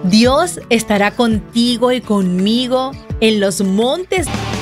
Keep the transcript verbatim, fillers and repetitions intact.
Dios estará contigo y conmigo en los montes